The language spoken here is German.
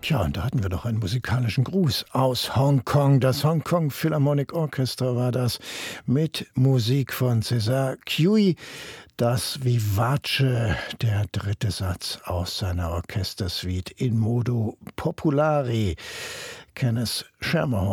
Tja, und da hatten wir doch einen musikalischen Gruß aus Hongkong. Das Hongkong Philharmonic Orchestra war das mit Musik von César Cui. Das Vivace, der dritte Satz aus seiner Orchestersuite in Modo Populari. Kenneth Schermerhorn